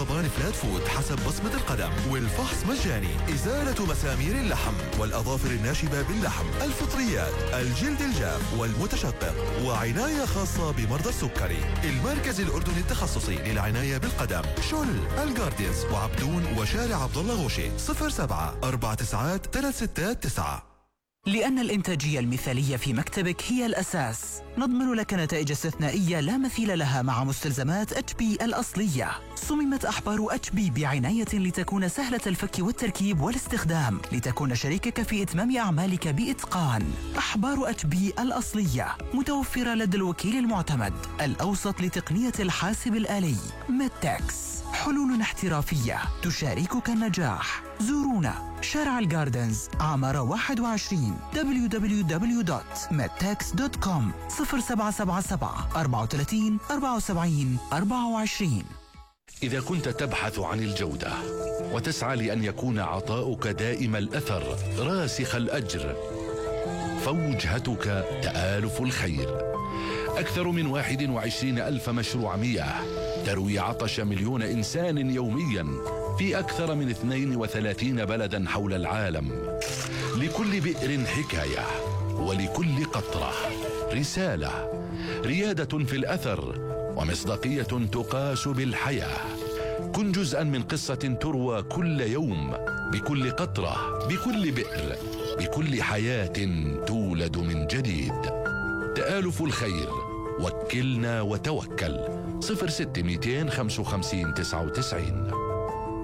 ضبان فلات فود حسب بصمة القدم، والفحص مجاني. إزالة مسامير اللحم والأظافر الناشبة باللحم، الفطريات، الجلد الجاف والمتشقق، وعناية خاصة بمرضى السكري. المركز الأردني التخصصي للعناية بالقدم، شل، الجاردينز وعبدون وشارع عبد الله غوشي. 07493669. لأن الإنتاجية المثالية في مكتبك هي الأساس، نضمن لك نتائج استثنائية لا مثيل لها مع مستلزمات HP الأصلية. صممت أحبار HP بعناية لتكون سهلة الفك والتركيب والاستخدام، لتكون شريكك في إتمام أعمالك بإتقان. أحبار HP الأصلية متوفرة لدى الوكيل المعتمد الأوسط لتقنية الحاسب الآلي ميدتكس. حلول احترافية تشاركك النجاح. زورونا شارع الجاردنز عمارة 21 www.medtex.com 0777 34 74 24. إذا كنت تبحث عن الجودة وتسعى لأن يكون عطاؤك دائم الأثر راسخ الأجر، فوجهتك تآلف الخير. أكثر من 21 ألف مشروع مياه تروي عطش مليون إنسان يوميا في أكثر من 32 بلدا حول العالم. لكل بئر حكاية، ولكل قطرة رسالة، ريادة في الأثر، ومصداقية تقاس بالحياة. كن جزءا من قصة تروى كل يوم، بكل قطرة، بكل بئر، بكل حياة تولد من جديد. تآلف الخير، وكلنا وتوكل. 06 255 99.